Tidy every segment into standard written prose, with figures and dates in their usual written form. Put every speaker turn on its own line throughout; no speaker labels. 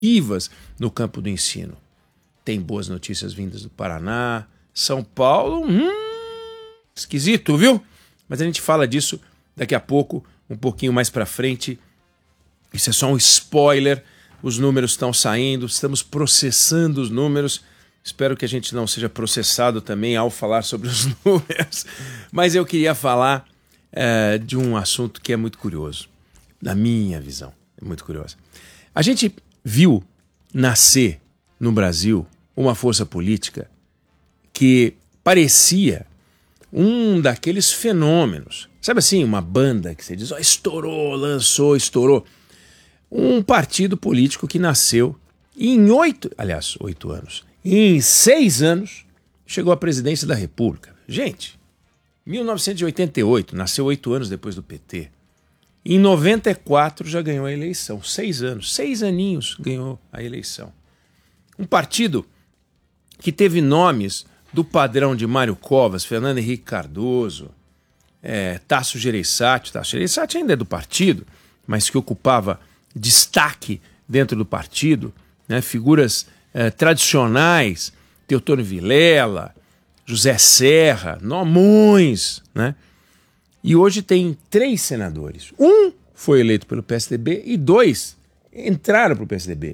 positivas no campo do ensino. Tem boas notícias vindas do Paraná, São Paulo, esquisito, viu? Mas a gente fala disso daqui a pouco, um pouquinho mais para frente. Isso é só um spoiler. Os números estão saindo, estamos processando os números. Espero que a gente não seja processado também ao falar sobre os números. Mas eu queria falar de um assunto que é muito curioso, na minha visão, é muito curioso. A gente viu nascer no Brasil uma força política que parecia um daqueles fenômenos. Sabe assim, uma banda que você diz, estourou, lançou, estourou. Um partido político que nasceu em 8 anos, em 6 anos, chegou à presidência da República. Gente, 1988, nasceu 8 anos depois do PT. Em 94 já ganhou a eleição, 6 anos, 6 aninhos ganhou a eleição. Um partido que teve nomes do padrão de Mário Covas, Fernando Henrique Cardoso, Tasso Gereissati. Tasso Gereissati ainda é do partido, mas que ocupava destaque dentro do partido, né? Figuras tradicionais, Teotônio Vilela, José Serra, Nomões, né? E hoje tem 3 senadores. Um foi eleito pelo PSDB e 2 entraram para o PSDB.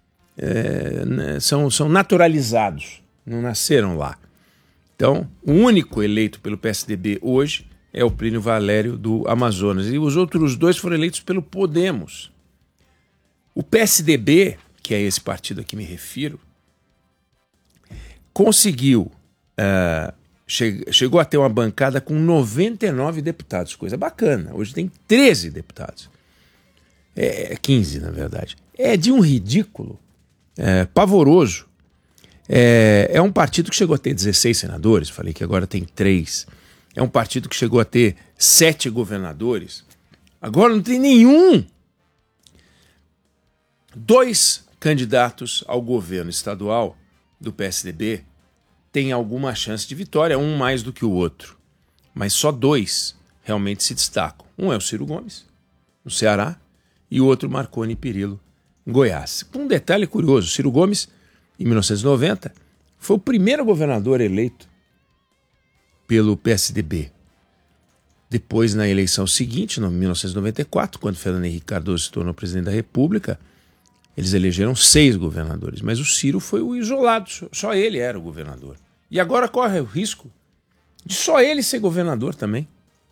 São naturalizados, não nasceram lá. Então, o único eleito pelo PSDB hoje é o Plínio Valério do Amazonas. E os outros 2 foram eleitos pelo Podemos. O PSDB, que é esse partido a que me refiro, conseguiu, chegou a ter uma bancada com 99 deputados, coisa bacana. Hoje tem 13 deputados. 15, na verdade. É de um ridículo pavoroso. É um partido que chegou a ter 16 senadores, falei que agora tem 3. É um partido que chegou a ter 7 governadores. Agora não tem nenhum. 2 candidatos ao governo estadual do PSDB têm alguma chance de vitória, um mais do que o outro. Mas só 2 realmente se destacam. Um é o Ciro Gomes, no Ceará, e o outro Marconi Perillo, em Goiás. Com um detalhe curioso, Ciro Gomes, em 1990, foi o primeiro governador eleito pelo PSDB. Depois, na eleição seguinte, em 1994, quando Fernando Henrique Cardoso se tornou presidente da República, eles elegeram 6 governadores, mas o Ciro foi o isolado, só ele era o governador. E agora corre o risco de só ele ser governador também.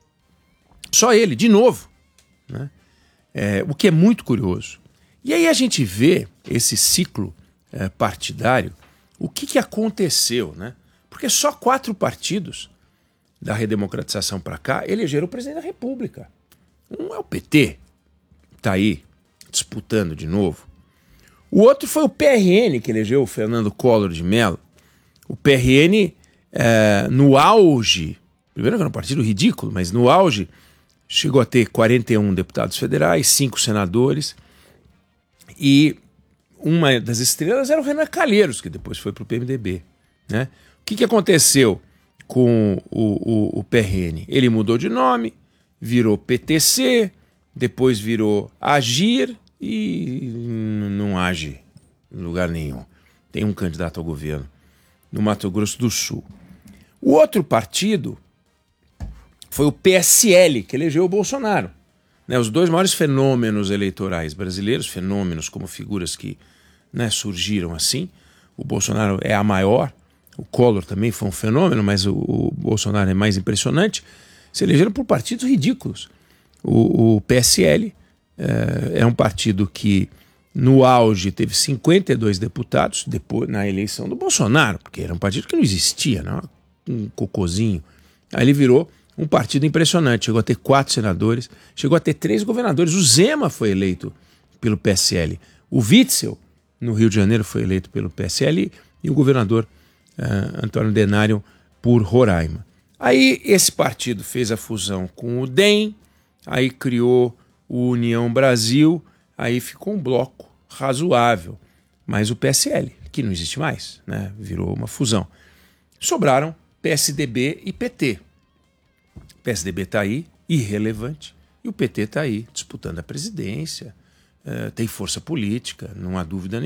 Só ele, de novo, né? O que é muito curioso. E aí a gente vê esse ciclo partidário, o que aconteceu, né? Porque só 4 partidos da redemocratização para cá elegeram o presidente da República. Um é o PT, está aí disputando de novo. O outro foi o PRN, que elegeu o Fernando Collor de Mello. O PRN, no auge, primeiro que era um partido ridículo, mas no auge, chegou a ter 41 deputados federais, 5 senadores, e uma das estrelas era o Renan Calheiros, que depois foi para o PMDB, né? O que aconteceu com o PRN? Ele mudou de nome, virou PTC, depois virou Agir e não age em lugar nenhum. Tem um candidato ao governo no Mato Grosso do Sul. O outro partido foi o PSL, que elegeu o Bolsonaro. Né, os 2 maiores fenômenos eleitorais brasileiros, fenômenos como figuras que, né, surgiram assim. O Bolsonaro é a maior, o Collor também foi um fenômeno, mas o Bolsonaro é mais impressionante. Se elegeram por partidos ridículos. O PSL é um partido que no auge teve 52 deputados depois, na eleição do Bolsonaro, porque era um partido que não existia, não? Um cocôzinho. Aí ele virou um partido impressionante, chegou a ter 4 senadores, chegou a ter 3 governadores. O Zema foi eleito pelo PSL. O Witzel, no Rio de Janeiro, foi eleito pelo PSL e o governador Antônio Denário por Roraima. Aí esse partido fez a fusão com o DEM, aí criou o União Brasil, aí ficou um bloco razoável. Mas o PSL, que não existe mais, né, virou uma fusão. Sobraram PSDB e PT. O PSDB está aí, irrelevante, e o PT está aí disputando a presidência, tem força política, não há dúvida nenhuma.